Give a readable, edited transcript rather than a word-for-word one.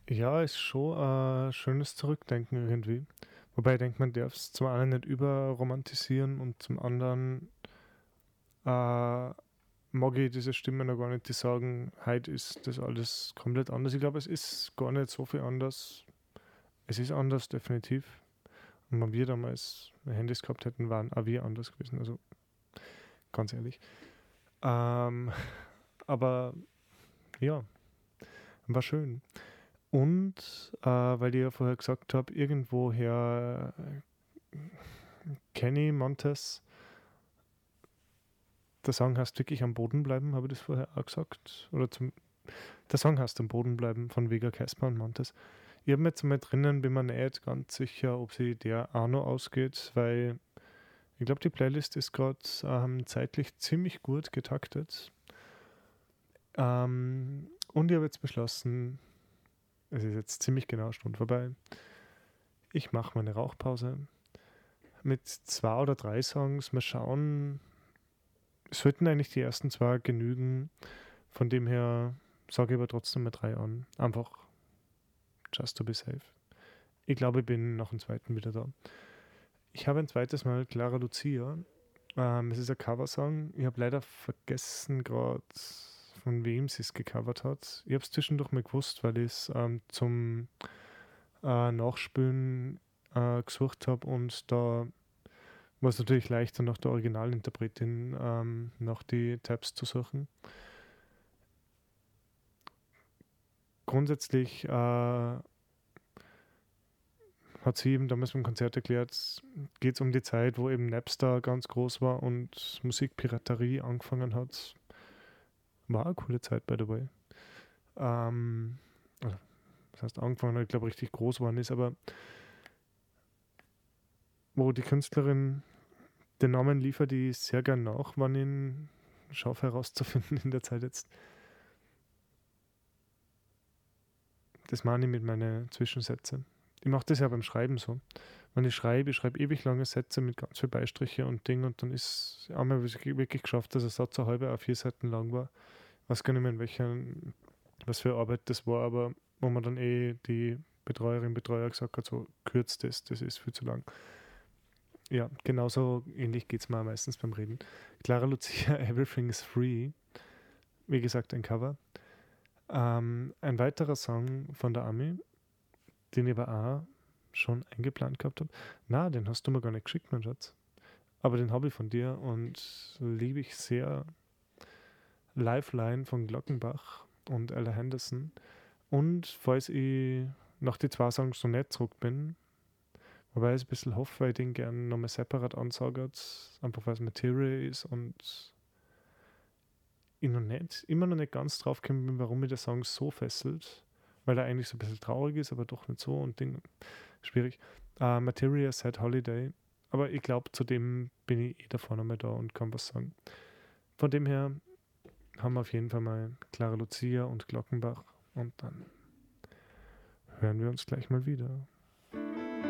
Ja, ist schon ein schönes Zurückdenken irgendwie. Wobei ich denke, man darf es zum einen nicht überromantisieren und zum anderen mag ich diese Stimmen noch gar nicht, die sagen, heute ist das alles komplett anders. Ich glaube, es ist gar nicht so viel anders. Es ist anders, definitiv. Und wenn wir damals Handys gehabt hätten, waren auch wir anders gewesen. Also ganz ehrlich. Ähm, aber ja, war schön. Und weil ich ja vorher gesagt habe, irgendwoher Kenny Montes, der Song heißt wirklich am Boden bleiben, habe ich das vorher auch gesagt? Der Song heißt am Boden bleiben von Vega Casper und Montes. Ich habe mir jetzt mal drinnen, bin mir nicht ganz sicher, ob sie der auch noch ausgeht, weil ich glaube, die Playlist ist gerade zeitlich ziemlich gut getaktet. Und ich habe jetzt beschlossen, es ist jetzt ziemlich genau eine Stunde vorbei. Ich mache meine Rauchpause mit 2 oder 3 Songs. Mal schauen, es sollten eigentlich die ersten zwei genügen. Von dem her sage ich aber trotzdem mal 3 an. Einfach just to be safe. Ich glaube, ich bin nach dem zweiten wieder da. Ich habe ein zweites Mal Clara Lucia. Es ist ein Coversong. Ich habe leider vergessen gerade, von wem sie es gecovert hat. Ich habe es zwischendurch mal gewusst, weil ich es zum Nachspülen gesucht habe und da war es natürlich leichter, nach der Originalinterpretin nach die Tabs zu suchen. Grundsätzlich hat sie eben damals beim Konzert erklärt, geht es um die Zeit, wo eben Napster ganz groß war und Musikpiraterie angefangen hat. War eine coole Zeit, by the way. Also, das heißt, angefangen hat, ich glaube, richtig groß geworden ist, aber wo die Künstlerin den Namen liefert, die ich sehr gern nach, wann ihn schaffe herauszufinden in der Zeit jetzt. Das meine ich mit meinen Zwischensätzen. Ich mache das ja beim Schreiben so. Wenn ich schreibe ewig lange Sätze mit ganz viel Beistriche und Ding und dann ist einmal wirklich geschafft, dass ein Satz eine halbe A4 Seiten lang war. Ich weiß gar nicht mehr, was für Arbeit das war, aber wo man dann die Betreuer gesagt hat, so kürzt das ist viel zu lang. Ja, genauso ähnlich geht es mir meistens beim Reden. Clara Lucia, Everything is Free. Wie gesagt, ein Cover. Ein weiterer Song von der Ami, den ich aber auch schon eingeplant gehabt habe. Na, den hast du mir gar nicht geschickt, mein Schatz. Aber den habe ich von dir und liebe ich sehr. Lifeline von Glockenbach und Ella Henderson. Und falls ich nach die 2 Songs so nicht zurück bin, wobei ich ein bisschen hoffe, weil ich den gerne nochmal separat ansage, einfach weil es Material ist und ich immer noch nicht ganz drauf gekommen bin, warum mir der Song so fesselt, weil er eigentlich so ein bisschen traurig ist, aber doch nicht so und Ding, schwierig. Materia Sad Holiday, aber ich glaube, zu dem bin ich eh davor nochmal da und kann was sagen. Von dem her haben wir auf jeden Fall mal Clara Lucia und Glockenbach und dann hören wir uns gleich mal wieder.